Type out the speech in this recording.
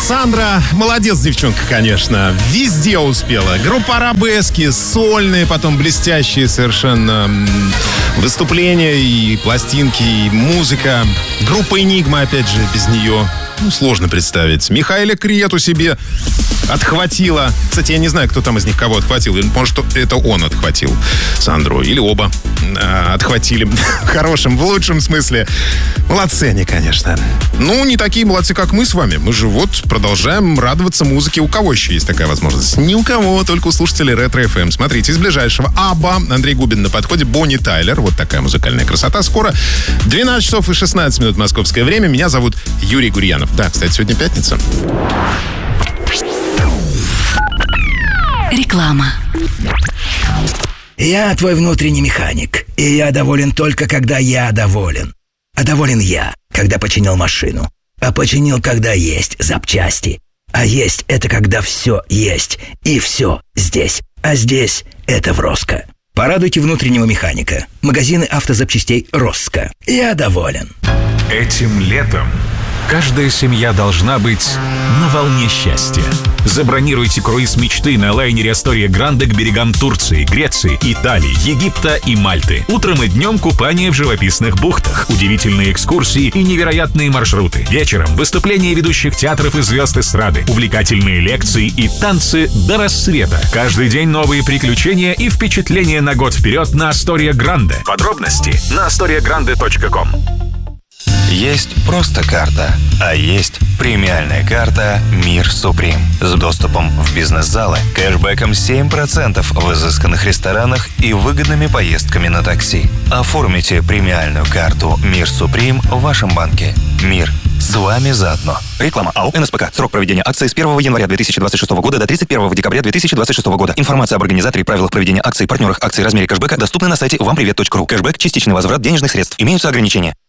Сандра молодец, девчонка, конечно. Везде успела. Группа Арабески, сольные, потом блестящие совершенно выступления и пластинки, и музыка. Группа Энигма, опять же, без нее сложно представить. Михаэля Криету себе отхватила. Кстати, я не знаю, кто там из них кого отхватил. Может, это он отхватил Сандру. Или оба отхватили. В хорошем, в лучшем смысле. Молодцы они, конечно. Ну, не такие молодцы, как мы с вами. Мы же вот продолжаем радоваться музыке. У кого еще есть такая возможность? Ни у кого, только у слушателей Ретро-ФМ. Смотрите, из ближайшего. Абба, Андрей Губин на подходе, Бонни Тайлер. Вот такая музыкальная красота. Скоро 12 часов и 16 минут московское время. Меня зовут Юрий Гурьянов. Да, кстати, сегодня пятница. Реклама. Я твой внутренний механик, и я доволен только, когда я доволен. А доволен я, когда починил машину. А починил, когда есть запчасти. А есть — это когда все есть, и все здесь. А здесь — это в Роско. Порадуйте внутреннего механика. Магазины автозапчастей Роско. Я доволен. Этим летом каждая семья должна быть на волне счастья. Забронируйте круиз мечты на лайнере Астория Гранде к берегам Турции, Греции, Италии, Египта и Мальты. Утром и днем купание в живописных бухтах, удивительные экскурсии и невероятные маршруты. Вечером выступления ведущих театров и звезд эстрады, увлекательные лекции и танцы до рассвета. Каждый день новые приключения и впечатления на год вперед на Астория Гранде. Подробности на astoriagrande.com. Есть просто карта, а есть премиальная карта «Мир Суприм» с доступом в бизнес-залы, кэшбэком 7% в изысканных ресторанах и выгодными поездками на такси. Оформите премиальную карту «Мир Суприм» в вашем банке. Мир с вами заодно. Реклама АО «НСПК». Срок проведения акции с 1 января 2026 года до 31 декабря 2026 года. Информация об организаторе и правилах проведения акций, партнерах акций, размере кэшбэка доступны на сайте вампривет.ру. Кэшбэк – частичный возврат денежных средств. Имеются ограничения.